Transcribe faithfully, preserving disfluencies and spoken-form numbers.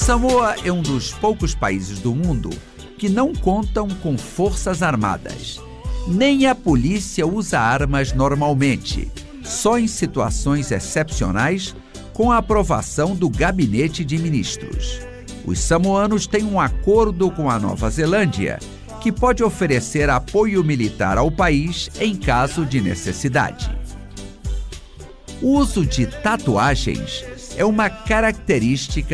Samoa é um dos poucos países do mundo que não contam com forças armadas. Nem a polícia usa armas normalmente, só em situações excepcionais, com a aprovação do Gabinete de Ministros. Os samoanos têm um acordo com a Nova Zelândia, que pode oferecer apoio militar ao país em caso de necessidade. O uso de tatuagens é uma característica